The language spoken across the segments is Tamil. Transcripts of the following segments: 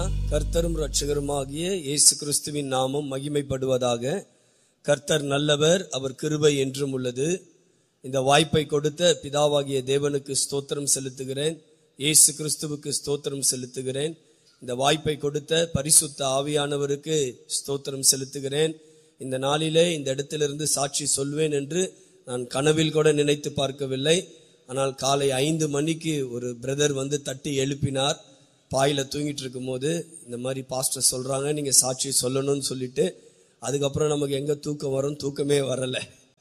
கர்த்தரும் இரட்சகருமாகிய இயேசு கிறிஸ்துவின் நாமம் மகிமைப்படுவதாக. கர்த்தர் நல்லவர், அவர் கிருபை என்றும் உள்ளது. இந்த வாய்ப்பை கொடுத்த பிதாவாகிய தேவனுக்கு ஸ்தோத்திரம் செலுத்துகிறேன். இயேசு கிறிஸ்துவுக்கு ஸ்தோத்திரம் செலுத்துகிறேன். இந்த வாய்ப்பை கொடுத்த பரிசுத்த ஆவியானவருக்கு ஸ்தோத்திரம் செலுத்துகிறேன். இந்த நாளிலே இந்த இடத்திலிருந்து சாட்சி சொல்வேன் என்று நான் கனவில் கூட நினைத்து பார்க்கவில்லை. ஆனால் காலை 5 மணிக்கு ஒரு பிரதர் வந்து தட்டி எழுப்பினார். பாயில தூங்கிட்டு இருக்கும் போது இந்த மாதிரி பாஸ்டர் சொல்றாங்க, நீங்க சாட்சி சொல்லணும்னு சொல்லிட்டு, அதுக்கப்புறம் நமக்கு எங்க தூக்கம் வரும், தூக்கமே வரல.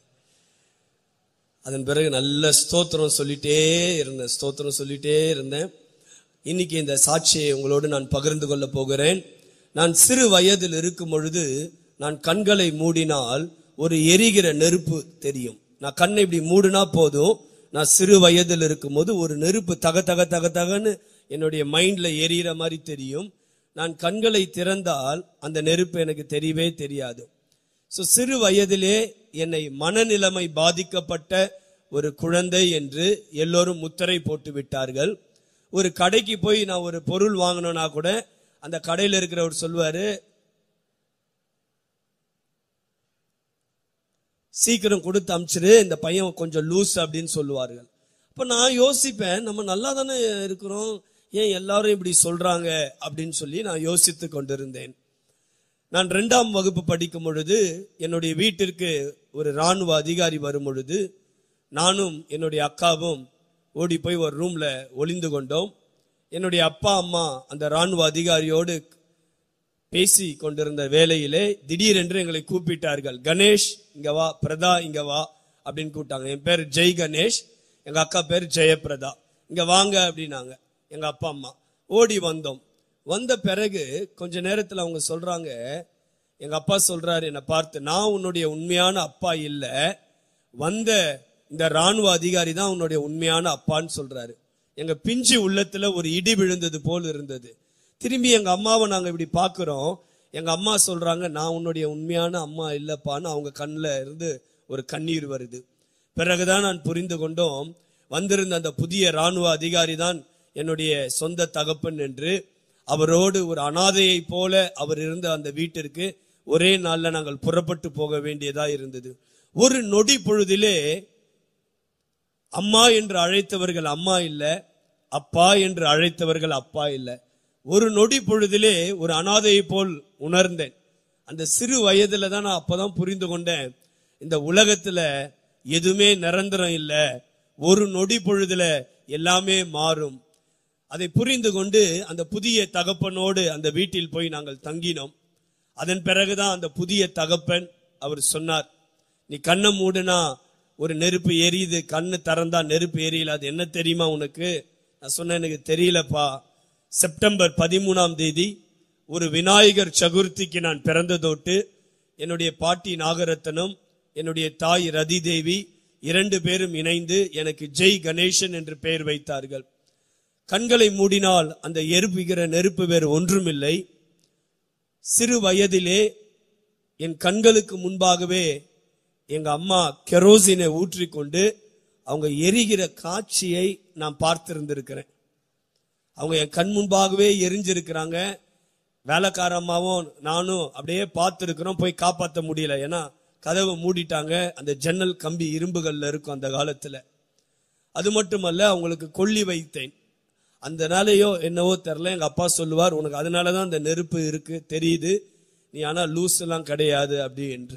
அதன் பிறகு நல்ல ஸ்தோத்திரம் சொல்லிட்டே இருந்தேன். இன்னைக்கு இந்த சாட்சியை உங்களோடு நான் பகிர்ந்து கொள்ள போகிறேன். நான் சிறு வயதில் இருக்கும் பொழுது நான் கண்களை மூடினால் ஒரு எரிகிற நெருப்பு தெரியும். நான் கண்ணை இப்படி மூடினா போதும், நான் சிறு வயதில் இருக்கும் போது ஒரு நெருப்பு தக தக தக தகன்னு என்னுடைய மைண்ட்ல எரியிற மாதிரி தெரியும். நான் கண்களை திறந்தால் அந்த நெருப்பு எனக்கு தெரியவே தெரியாது. சிறு வயதிலே என்னை மனநிலைமை பாதிக்கப்பட்ட ஒரு குழந்தை என்று எல்லோரும் முத்திரை போட்டு விட்டார்கள். ஒரு கடைக்கு போய் நான் ஒரு பொருள் வாங்கணும்னா கூட அந்த கடையில் இருக்கிறவர் சொல்வாரு, சீக்கிரம் கொடுத்து அமிச்சிரு, இந்த பையன் கொஞ்சம் லூஸ் அப்படின்னு சொல்லுவார்கள். அப்ப நான் யோசிப்பேன், நம்ம நல்லா தானே இருக்கிறோம், ஏன் எல்லாரும் இப்படி சொல்றாங்க அப்படின்னு சொல்லி நான் யோசித்து கொண்டிருந்தேன். நான் 2ஆம் வகுப்பு படிக்கும் பொழுது என்னுடைய வீட்டிற்கு ஒரு ராணுவ அதிகாரி வரும் பொழுது நானும் என்னுடைய அக்காவும் ஓடி போய் ஒரு ரூம்ல ஒளிந்து கொண்டோம். என்னுடைய அப்பா அம்மா அந்த ராணுவ அதிகாரியோடு பேசி கொண்டிருந்த வேளையிலே திடீரென்று எங்களை கூப்பிட்டார்கள். கணேஷ் இங்க வா, பிரதா இங்க வா அப்படின்னு கூப்பிட்டாங்க. என் பேர் ஜெய் கணேஷ், எங்க அக்கா பேர் ஜெயபிரதா. இங்க வாங்க அப்படின்னாங்க எங்க அப்பா அம்மா. ஓடி வந்தோம். வந்த பிறகு கொஞ்ச நேரத்துல அவங்க சொல்றாங்க, எங்க அப்பா சொல்றாரு என்னை பார்த்து, நான் உன்னுடைய உண்மையான அப்பா இல்ல, வந்த இந்த ராணுவ அதிகாரி தான் உன்னுடைய உண்மையான அப்பான்னு சொல்றாரு. எங்க பிஞ்சு உள்ளத்துல ஒரு இடி விழுந்தது போல் இருந்தது. திரும்பி எங்க அம்மாவை நாங்க இப்படி பாக்குறோம். எங்க அம்மா சொல்றாங்க, நான் உன்னுடைய உண்மையான அம்மா இல்லப்பான்னு அவங்க கண்ணுல இருந்து ஒரு கண்ணீர் வருது. பிறகுதான் நான் புரிந்து கொண்டோம், வந்திருந்த அந்த புதிய ராணுவ அதிகாரி தான் என்னுடைய சொந்த தகப்பன் என்று. அவரோடு ஒரு அனாதையை போல அவர் இருந்த அந்த வீட்டிற்கு ஒரே நாள்ல நாங்கள் புறப்பட்டு போக வேண்டியதா இருந்தது. ஒரு நொடி பொழுதிலே அம்மா என்று அழைத்தவர்கள் அம்மா இல்ல, அப்பா என்று அழைத்தவர்கள் அப்பா இல்ல. ஒரு நொடி பொழுதிலே ஒரு அனாதையை போல் உணர்ந்தேன். அந்த சிறு வயதுல தான் நான் அப்பதான் புரிந்து கொண்டேன், இந்த உலகத்துல எதுவுமே நிரந்தரம் இல்ல, ஒரு நொடி பொழுதுல எல்லாமே மாறும். அதை புரிந்து கொண்டு அந்த புதிய தகப்பனோடு அந்த வீட்டில் போய் நாங்கள் தங்கினோம். அதன் பிறகுதான் அந்த புதிய தகப்பன் அவர் சொன்னார், நீ கண்ணை மூடுனா ஒரு நெருப்பு எரியுது, கண்ணு திறந்தா நெருப்பு எரியல, அது என்ன தெரியுமா உனக்கு? நான் சொன்னேன், எனக்கு தெரியலப்பா. செப்டம்பர் 13ஆம் தேதி ஒரு விநாயகர் சதுர்த்திக்கு நான் பிறந்ததோட்டு என்னுடைய பாட்டி நாகரத்னம், என்னுடைய தாய் ரதி தேவி 2 பேரும் இணைந்து எனக்கு ஜெய் கணேசன் என்று பெயர் வைத்தார்கள். கண்களை மூடினால் அந்த எரிப்புகிற நெருப்பு வேறு ஒன்றுமில்லை. சிறு வயதிலே என் கண்களுக்கு முன்பாகவே எங்க அம்மா கெரோசினை ஊற்றிக்கொண்டு அவங்க எரிகிற காட்சியை நான் பார்த்திருந்திருக்கிறேன். அவங்க என் கண் முன்பாகவே எரிஞ்சிருக்கிறாங்க. வேலைக்கார அம்மாவும் நானும் அப்படியே பார்த்திருக்கிறோம். போய் காப்பாற்ற முடியல, ஏன்னா கதவை மூடிட்டாங்க. அந்த ஜன்னல் கம்பி இரும்புகள்ல இருக்கும் அந்த காலத்துல. அது மட்டுமல்ல, அவங்களுக்கு கொல்லி வைத்தேன். அந்த நாளையோ என்னவோ தெரியல, எங்க அப்பா சொல்லுவார், உனக்கு அதனாலதான் அந்த நெருப்பு இருக்கு தெரியுது, நீ ஆனா லூஸ் எல்லாம் கிடையாது அப்படி என்று.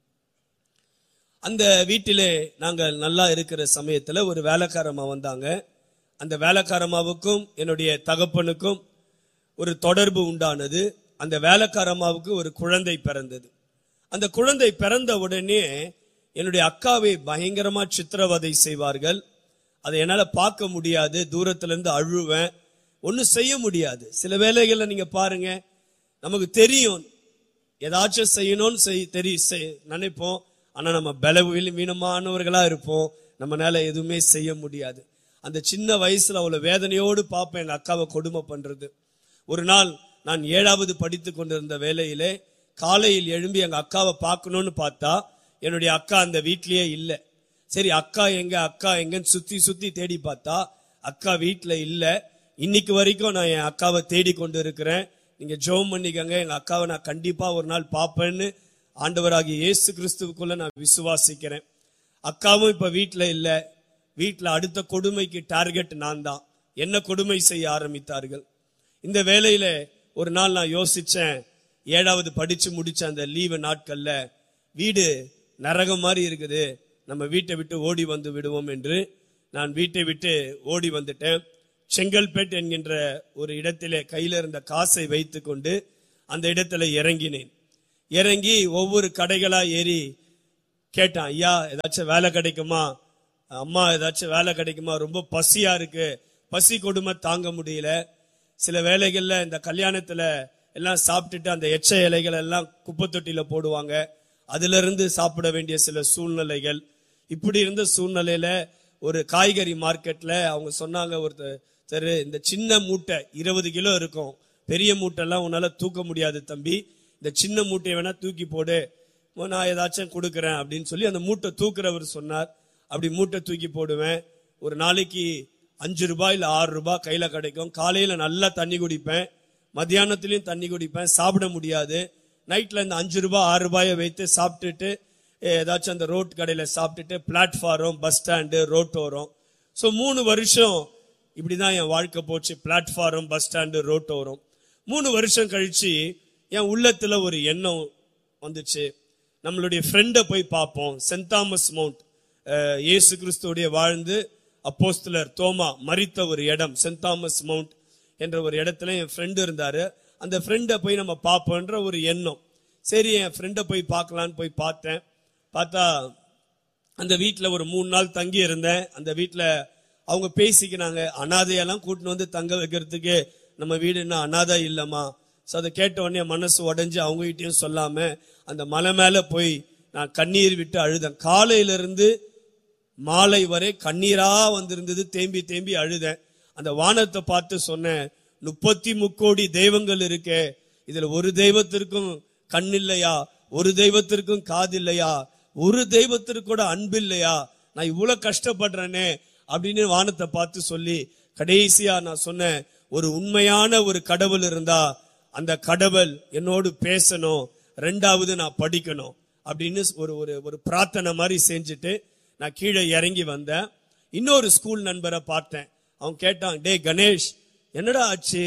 அந்த வீட்டிலே நாங்கள் நல்லா இருக்கிற சமயத்துல ஒரு வேலைக்காரம்மா வந்தாங்க. அந்த வேலைக்காரம்மாவுக்கும் என்னுடைய தகப்பனுக்கும் ஒரு தொடர்பு உண்டானது. அந்த வேலைக்காரம்மாவுக்கு ஒரு குழந்தை பிறந்தது. அந்த குழந்தை பிறந்த உடனே என்னுடைய அக்காவை பயங்கரமா சித்திரவதை செய்வார்கள். அதை என்னால பார்க்க முடியாது, தூரத்துல இருந்து அழுவேன், ஒன்னும் செய்ய முடியாது. சில வேளைகள்ல நீங்க பாருங்க, நமக்கு தெரியும் ஏதாச்சும் செய்யணும்னு நினைப்போம், ஆனா நம்ம பலவீனமானவர்களா இருப்போம், நம்மளால எதுவுமே செய்ய முடியாது. அந்த சின்ன வயசுல அவ்வளவு வேதனையோடு பார்ப்பேன் எங்க அக்காவை கொடுமை பண்றது. ஒரு நாள் நான் 7வது படித்து கொண்டிருந்த வேளையிலே காலையில் எழும்பி எங்க அக்காவை பார்க்கணும்னு பார்த்தா என்னுடைய அக்கா அந்த வீட்லயே இல்ல. சரி அக்கா எங்கன்னு சுத்தி தேடி பார்த்தா அக்கா வீட்டுல இல்ல. இன்னைக்கு வரைக்கும் நான் என் அக்காவை தேடி கொண்டு இருக்கிறேன். நீங்க ஜெபம் பண்ணிக்கங்க, எங்க அக்காவை நான் கண்டிப்பா ஒரு நாள் பார்ப்பேன்னு ஆண்டவராகிய இயேசு கிறிஸ்துவுக்குள்ள நான் விசுவாசிக்கிறேன். அக்காவும் இப்ப வீட்டுல இல்ல. வீட்டுல அடுத்த கொடுமைக்கு டார்கெட் நான் தான். என்ன கொடுமை செய்ய ஆரம்பித்தார்கள். இந்த வேளையில ஒரு நாள் நான் யோசிச்சேன், 7வது படிச்சு முடிச்ச அந்த லீவு நாட்கள்ல வீடு நரகம் மாதிரி இருக்குது, நம்ம வீட்டை விட்டு ஓடி வந்து விடுவோம் என்று நான் வீட்டை விட்டு ஓடி வந்துட்டேன். செங்கல்பேட் என்கின்ற ஒரு இடத்திலே கையில இருந்த காசை வைத்து கொண்டு அந்த இடத்துல இறங்கினேன். இறங்கி ஒவ்வொரு கடைகளா ஏறி கேட்டான், ஐயா ஏதாச்சும் வேலை கிடைக்குமா, அம்மா ஏதாச்சும் வேலை கிடைக்குமா, ரொம்ப பசியா இருக்கு, பசி கொடுமை தாங்க முடியல. சில வேளைகள்ல இந்த கல்யாணத்துல எல்லாம் சாப்பிட்டுட்டு அந்த எச்ச இலைகள் எல்லாம் குப்பை தொட்டியில போடுவாங்க, அதுல இருந்து சாப்பிட வேண்டிய சில சூழ்நிலைகள். இப்படி இருந்த சூழ்நிலையில ஒரு காய்கறி மார்க்கெட்ல அவங்க சொன்னாங்க, ஒருத்தர் இந்த சின்ன மூட்டை 20 கிலோ இருக்கும், பெரிய மூட்டை எல்லாம் உன்னால தூக்க முடியாது தம்பி, இந்த சின்ன மூட்டையை வேணா தூக்கி போடு, நான் ஏதாச்சும் கொடுக்கறேன் அப்படின்னு சொல்லி அந்த மூட்டை தூக்குறவர் சொன்னார். அப்படி மூட்டை தூக்கி போடுவேன். ஒரு நாளைக்கு 5 ரூபாய் இல்ல 6 ரூபாய் கையில கிடைக்கும். காலையில நல்லா தண்ணி குடிப்பேன், மத்தியானத்திலயும் தண்ணி குடிப்பேன், சாப்பிட முடியாது. நைட்ல இந்த 5 ரூபாய் 6 ரூபாயை வைத்து சாப்பிட்டுட்டு ஏதாச்சும் அந்த ரோட் கடையில சாப்பிட்டுட்டு பிளாட்ஃபார்ம், பஸ் ஸ்டாண்டு, ரோட்டோரம். ஸோ 3 வருஷம் இப்படிதான் என் வாழ்க்கை போச்சு. Platform, bus stand, ரோட்டோரம். 3 வருஷம் கழிச்சு என் உள்ளத்துல ஒரு எண்ணம் வந்துச்சு, நம்மளுடைய ஃப்ரெண்டை போய் பார்ப்போம். சென்ட் தாமஸ் மவுண்ட், இயேசு கிறிஸ்துவோடைய வாழ்ந்து அப்போஸ்தலர் தோமா மரித்த ஒரு இடம் சென்ட் தாமஸ் மவுண்ட் என்ற ஒரு இடத்துல என் ஃப்ரெண்டு இருந்தாரு. அந்த ஃப்ரெண்டை போய் நம்ம பார்ப்போன்ற ஒரு எண்ணம். சரி, என் ஃப்ரெண்டை போய் பார்க்கலான்னு போய் பார்த்தேன். பார்த்தா அந்த வீட்டில் ஒரு 3 நாள் தங்கி இருந்தேன். அந்த வீட்டில் அவங்க பேசிக்கினாங்க, அனாதையெல்லாம் கூட்டின்னு வந்து தங்க வைக்கிறதுக்கு நம்ம வீடு என்ன அனாதை இல்லைம்மா. ஸோ அதை கேட்ட உடனே மனசு உடஞ்சி அவங்ககிட்டயும் சொல்லாம அந்த மலை மேல போய் நான் கண்ணீர் விட்டு அழுதேன். காலையிலிருந்து மாலை வரை கண்ணீரா வந்திருந்தது, தேம்பி தேம்பி அழுதேன். அந்த வானத்தை பார்த்து சொன்னேன், 33 கோடி தெய்வங்கள் இருக்கே, இதுல ஒரு தெய்வத்திற்கும் கண் இல்லையா, ஒரு தெய்வத்திற்கும் காது இல்லையா, ஒரு தெய்வத்திற்கு கூட அன்பு இல்லையா, நான் இவ்வளவு கஷ்டப்படுறேனே அப்படின்னு வானத்தை பார்த்து சொல்லி கடைசியா நான் சொன்னேன், ஒரு உண்மையான ஒரு கடவுள் இருந்தா அந்த கடவுள் என்னோடு பேசணும், 2வது நான் படிக்கணும் அப்படின்னு ஒரு பிரார்த்தனை மாதிரி செஞ்சுட்டு நான் கீழே இறங்கி வந்தேன். இன்னொரு ஸ்கூல் நண்பரை பார்த்தேன். அவன் கேட்டான், டே கணேஷ் என்னடா ஆச்சு,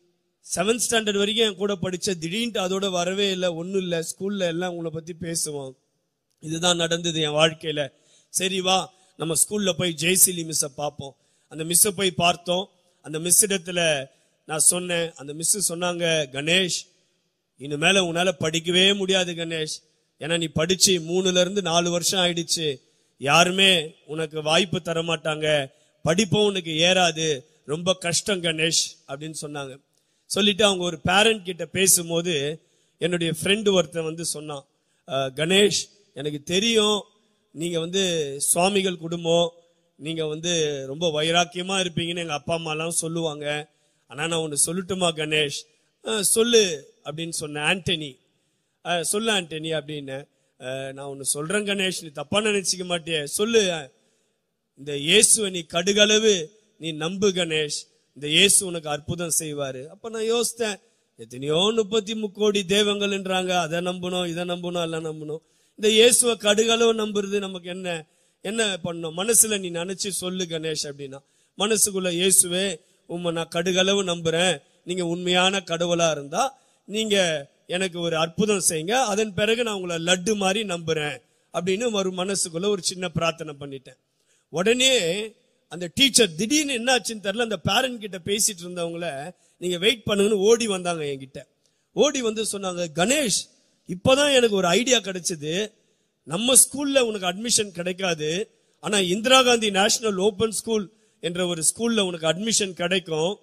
7th ஸ்டாண்டர்ட் வரைக்கும் என் கூட படிச்ச, திடீர்னு அதோட வரவே இல்லை, ஒன்னும் இல்லை, ஸ்கூல்ல எல்லாம் உங்களை பத்தி பேசுவோம். இதுதான் நடந்தது என் வாழ்க்கையில. சரி வா நம்ம ஸ்கூல்ல போய் ஜெய்சிலி மிஸ்ஸை பார்ப்போம். அந்த மிஸ்ஸை போய் பார்த்தோம். அந்த மிஸ் இடத்துல நான் சொன்னேன். அந்த மிஸ் சொன்னாங்க, கணேஷ் இனிமேல உன்னால படிக்கவே முடியாது கணேஷ், ஏன்னா நீ படிச்சு 3ல இருந்து 4 வருஷம் ஆயிடுச்சு, யாருமே உனக்கு வாய்ப்பு தர மாட்டாங்க, படிப்பும் உனக்கு ஏறாது, ரொம்ப கஷ்டம் கணேஷ் அப்படின்னு சொன்னாங்க. சொல்லிட்டு அவங்க ஒரு பேரண்ட் கிட்ட பேசும்போது என்னுடைய ஃப்ரெண்டு ஒருத்தன் வந்து சொன்னான், கணேஷ் எனக்கு தெரியும் நீங்க சுவாமிகள் குடும்பம், நீங்க ரொம்ப வைராக்கியமா இருப்பீங்கன்னு எங்க அப்பா அம்மா எல்லாம் சொல்லுவாங்க, ஆனா நான் ஒன்னு சொல்லட்டுமா கணேஷ், சொல்லு அப்படின்னு சொன்னேன். ஆண்டனி, சொல்லு ஆண்டனி அப்படின்னு. நான் ஒன்னு சொல்றேன் கணேஷ், நீ தப்பா நினைச்சுக்க மாட்டியே, சொல்லு. இந்த இயேசுவை நீ கடுகளவு நீ நம்பு கணேஷ், இந்த இயேசு உனக்கு அற்புதம் செய்வாரு. அப்ப நான் யோசித்தேன், எத்தனையோ 33 கோடி தெய்வங்கள்ன்றாங்க, அதை நம்பணும், இதை நம்பணும், எல்லாம் நம்பணும், இந்த இயேசுவை கடுகளவு நம்புறது நமக்கு என்ன பண்ணணும், மனசுல நீ நினைச்சு சொல்லு கணேஷ் அப்படின்னா. மனசுக்குள்ள, இயேசுவே உண்மை நான் கடுகளவு நம்புறேன், நீங்க உண்மையான கடவுளா இருந்தா நீங்க எனக்கு ஒரு அற்புதம் செய்யுங்க, அதன் பிறகு நான் உங்களை லட்டு மாதிரி நம்புறேன் அப்படின்னு ஒரு மனசுக்குள்ள ஒரு சின்ன பிரார்த்தனை பண்ணிட்டேன். உடனே அந்த டீச்சர் திடீர்னு என்ன ஆச்சுன்னு தெரியல, அந்த பேரண்ட் கிட்ட பேசிட்டு இருந்தவங்கள நீங்க வெயிட் பண்ணுங்கன்னு ஓடி வந்தாங்க என்கிட்ட. ஓடி வந்து சொன்னாங்க, கணேஷ் இப்பதான் எனக்கு ஒரு ஐடியா கிடைச்சது, நம்ம ஸ்கூல்ல உனக்கு அட்மிஷன் கிடைக்காது, ஆனா Indira Gandhi national open school என்ற ஒரு ஸ்கூல்ல உனக்கு அட்மிஷன் கிடைக்கும்.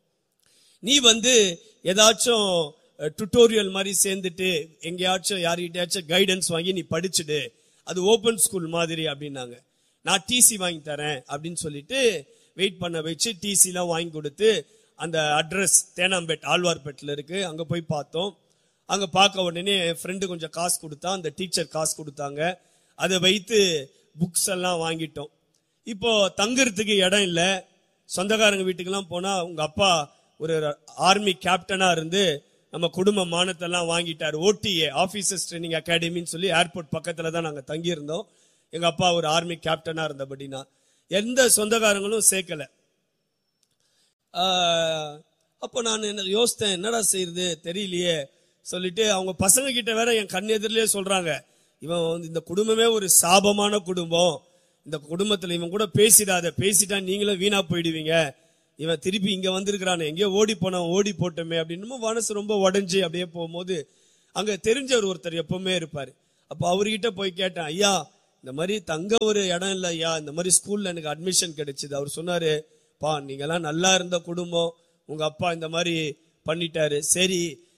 நீ ஏதாச்சும் டுட்டோரியல் மாதிரி சேர்ந்துட்டு எங்கேயாச்சும் யார்கிட்டயாச்சும் கைடன்ஸ் வாங்கி நீ படிச்சுடு, அது ஓபன் ஸ்கூல் மாதிரி அப்படின்னாங்க. நான் டிசி வாங்கி தரேன் அப்படின்னு சொல்லிட்டு வெயிட் பண்ண வச்சு டிசி எல்லாம் வாங்கி கொடுத்து, அந்த அட்ரஸ் தேனாம்பேட் ஆழ்வார்பேட்டில் இருக்கு, அங்க போய் பார்த்தோம். அங்க பார்க்க உடனே என் ஃப்ரெண்டு கொஞ்சம் காசு கொடுத்தா, அந்த டீச்சர் காசு கொடுத்தாங்க, அதை வைத்து புக்ஸ் எல்லாம் வாங்கிட்டோம். இப்போ தங்குறதுக்கு இடம் இல்லை, சொந்தக்காரங்க வீட்டுக்கெல்லாம் போனா உங்க அப்பா ஒரு ஆர்மி கேப்டனா இருந்து நம்ம குடும்ப மானத்தெல்லாம் வாங்கிட்டார். OTA ஆபீசர்ஸ் ட்ரைனிங் அகாடமின்னு சொல்லி ஏர்போர்ட் பக்கத்துல தான் நாங்க தங்கி இருந்தோம். எங்க அப்பா ஒரு ஆர்மி கேப்டனா இருந்தபடினா எந்த சொந்தக்காரங்களும் சேர்க்கல. அப்போ நான் என்ன யோசித்தேன், என்னடா செய்யறது தெரியலையே சொல்லிட்டு அவங்க பசங்க கிட்ட வேற என் கண் எதிரிலே சொல்றாங்க, இவன் இந்த குடும்பமே ஒரு சாபமான குடும்பம், இந்த குடும்பத்துல இவன் கூட பேசிடாத, பேசிட்டா நீங்களும் வீணா போயிடுவீங்க, இவன் திருப்பி இங்க வந்திருக்கிறானே, எங்கேயோ ஓடி போனவன் ஓடி போட்டோமே அப்படின்னு மனசு ரொம்ப உடஞ்சி அப்படியே போகும்போது அங்க தெரிஞ்சவர் ஒருத்தர் எப்பவுமே இருப்பாரு. அப்போ அவர்கிட்ட போய் கேட்டேன், ஐயா இந்த மாதிரி தங்க ஒரு இடம் இல்லை ஐயா, இந்த மாதிரி ஸ்கூல்ல எனக்கு அட்மிஷன் கிடைச்சது. அவர் சொன்னாரு, பா நீங்கெல்லாம் நல்லா இருந்த குடும்பம், உங்க அப்பா இந்த மாதிரி பண்ணிட்டாரு, சரி